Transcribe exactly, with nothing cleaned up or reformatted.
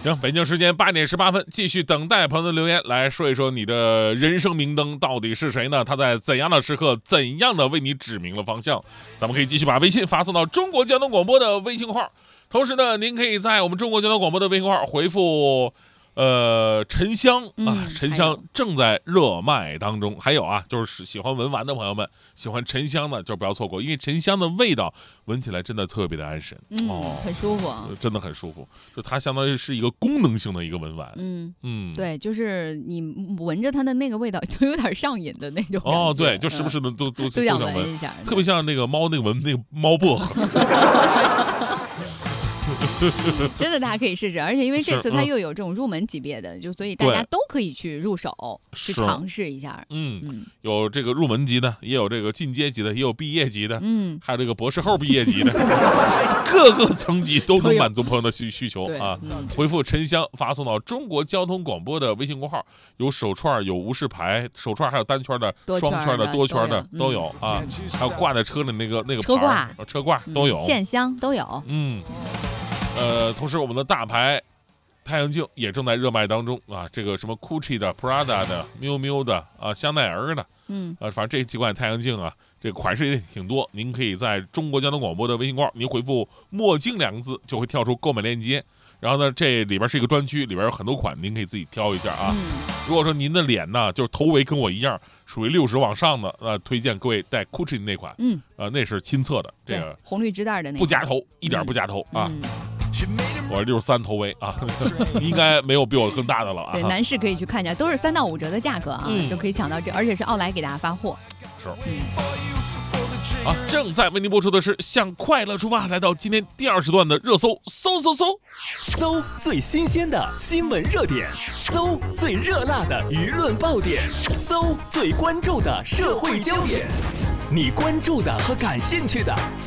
行，北京时间八点十八分，继续等待朋友的留言，来说一说你的人生明灯到底是谁呢？他在怎样的时刻，怎样的为你指明了方向？咱们可以继续把微信发送到中国交通广播的微信号，同时呢，您可以在我们中国交通广播的微信号回复。呃，沉香啊，沉香正在热卖当中。还有啊，就是喜欢闻完的朋友们，喜欢沉香的就不要错过，因为沉香的味道闻起来真的特别的安神， 嗯， 哦， 很舒服， 真的很舒服。就它相当于是一个功能性的一个闻完， 嗯嗯， 对，就是你闻着它的那个味道，就有点上瘾的那种。 哦，对，就时不时的都、嗯、都都想闻一下， 特别像那个猫那个闻那个猫薄荷。 真的，大家可以试试，而且因为这次它又有这种入门级别的，嗯、就所以大家都可以去入手去尝试一下。 嗯嗯，有这个入门级的，也有这个进阶级的，也有毕业级的， 嗯， 还有这个博士后毕业级的，各个层级都能满足朋友的需需求啊。 嗯、 回复沉香发送到中国交通广播的微信公号，有手串，有无饰牌，手串还有单圈的、双圈的、多圈的都有啊，还有挂在车里那个那个车挂、 车挂都有， 线香都有， 嗯。呃，同时我们的大牌太阳镜也正在热卖当中啊，这个什么 Gucci 的、Prada 的、miu miu 的啊、香奈儿的， 嗯， 啊，反正这几款太阳镜啊，这个款式也挺多。您可以在中国交通广播的微信号，您回复“墨镜”两个字，就会跳出购买链接。然后呢，这里边是一个专区，里边有很多款，您可以自己挑一下啊。 嗯、 如果说您的脸呢，就是头围跟我一样，属于六十往上的，呃，推荐各位带 Gucci 的那款， 嗯， 呃，那是亲测的，这个红绿织带的那个， 不夹头，一点不夹头、嗯、啊。 嗯我六十三头围啊，应该没有比我更大的了啊。 对，男士可以去看一下，都是三到五折的价格啊， 嗯、 就可以抢到这，而且是奥莱给大家发货。 是。嗯。好，正在为您播出的是《向快乐出发》，来到今天第二时段的热搜，搜搜搜， 搜最新鲜的新闻热点，搜最热辣的舆论爆点，搜最关注的社会焦点。你关注的和感兴趣的，